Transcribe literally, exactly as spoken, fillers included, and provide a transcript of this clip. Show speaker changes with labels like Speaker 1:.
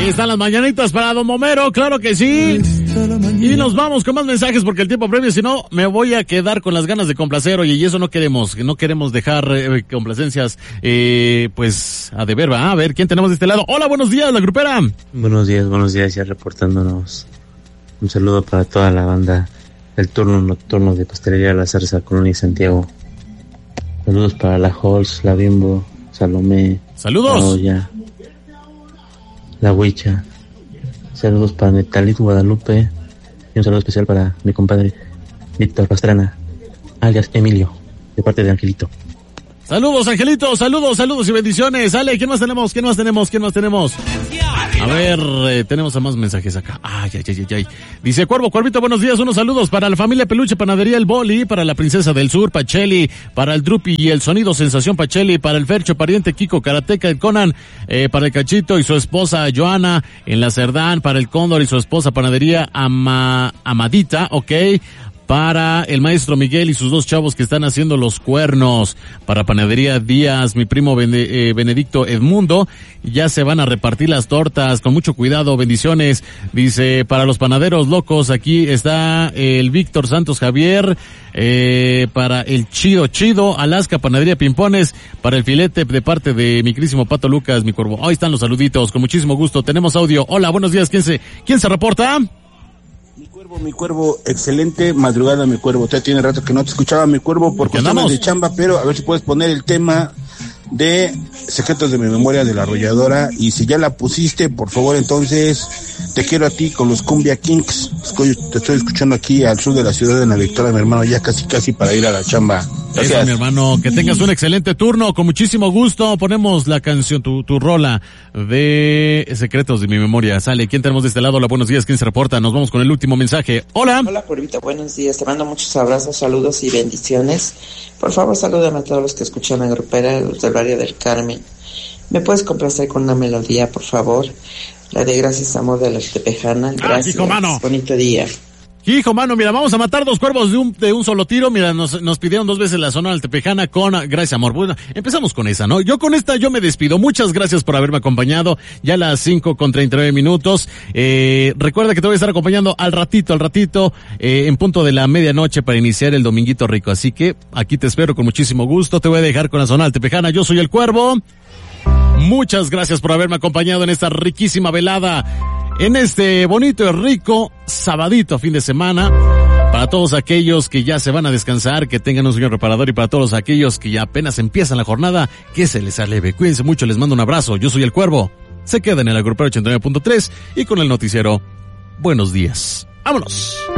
Speaker 1: Ahí están las mañanitas para Don Momero, claro que sí. Y nos vamos con más mensajes porque el tiempo premio, si no, me voy a quedar con las ganas de complacer. Oye, y eso no queremos, no queremos dejar eh, complacencias, eh, pues, a deber, ¿va? A ver, ¿quién tenemos de este lado? Hola, buenos días, la grupera.
Speaker 2: Buenos días, buenos días, ya reportándonos. Un saludo para toda la banda del turno nocturno de Pastelería La Zarza, Colonia Santiago. Saludos para la Halls, la Bimbo, Salomé.
Speaker 1: Saludos.
Speaker 2: La Olla, la Huicha. Saludos para Netalit Guadalupe. Y un saludo especial para mi compadre Víctor Pastrana, alias Emilio, de parte de Angelito.
Speaker 1: Saludos, Angelito, saludos, saludos y bendiciones. Ale, ¿quién más tenemos? ¿Quién más tenemos? ¿Quién más tenemos? A ver, eh, tenemos a más mensajes acá. Ay, ay, ay, ay, ay. Dice Cuervo, Cuervito, buenos días. Unos saludos para la familia Peluche, Panadería El Boli, para la Princesa del Sur, Pacheli, para el Drupi y el Sonido Sensación Pacheli, para el Fercho, Pariente Kiko, Karateca, el Conan, eh, para el Cachito y su esposa Joana, en la Cerdán, para el Cóndor y su esposa Panadería Ama, Amadita, ok. Para el maestro Miguel y sus dos chavos que están haciendo los cuernos. Para Panadería Díaz, mi primo Bene, eh, Benedicto Edmundo. Ya se van a repartir las tortas. Con mucho cuidado, bendiciones. Dice, para los panaderos locos, aquí está el Víctor Santos Javier. Eh, para el Chido Chido, Alaska, Panadería Pimpones. Para el filete de parte de mi querísimo Pato Lucas, mi cuervo. Ahí están los saluditos, con muchísimo gusto. Tenemos audio. Hola, buenos días. ¿Quién se, quién se reporta?
Speaker 3: Mi cuervo, mi cuervo, excelente madrugada, mi cuervo. Usted tiene rato que no te escuchaba, mi cuervo, por cuestiones de chamba, pero a ver si puedes poner el tema de Secretos de mi Memoria de la Arrolladora. Y si ya la pusiste, por favor, entonces te quiero a ti con los Cumbia Kings. Te estoy escuchando aquí al sur de la ciudad de La Victoria, mi hermano, ya casi casi para ir a la chamba. Gracias.
Speaker 1: Eso, mi hermano, que tengas un excelente turno, con muchísimo gusto. Ponemos la canción, tu, tu rola de Secretos de mi Memoria. Sale, ¿quién tenemos de este lado? Hola, buenos días, ¿quién se reporta? Nos vamos con el último mensaje. Hola.
Speaker 4: Hola, Cuervito, buenos días. Te mando muchos abrazos, saludos y bendiciones. Por favor, salúdame a todos los que escuchan la grupera, los del barrio del Carmen. ¿Me puedes complacer con una melodía, por favor? La de Gracias, Amor, de la Tepejana. Gracias.
Speaker 1: Ah, hijo, mano.
Speaker 4: Bonito día.
Speaker 1: Hijo, mano, mira, vamos a matar dos cuervos de un, de un solo tiro. Mira, nos, nos pidieron dos veces la zona altepejana con Gracias, Amor. Bueno, empezamos con esa, ¿no? Yo con esta yo me despido. Muchas gracias por haberme acompañado. Ya a las cinco con treinta y nueve minutos. Eh, recuerda que te voy a estar acompañando al ratito, al ratito, eh, en punto de la medianoche para iniciar el Dominguito Rico. Así que aquí te espero con muchísimo gusto. Te voy a dejar con la zona altepejana. Yo soy el Cuervo. Muchas gracias por haberme acompañado en esta riquísima velada, en este bonito y rico sabadito fin de semana. Para todos aquellos que ya se van a descansar, que tengan un sueño reparador, y para todos aquellos que ya apenas empiezan la jornada, que se les aleve. Cuídense mucho, les mando un abrazo. Yo soy el Cuervo. Se quedan en el Grupero ochenta y nueve punto tres y con el noticiero Buenos Días. ¡Vámonos!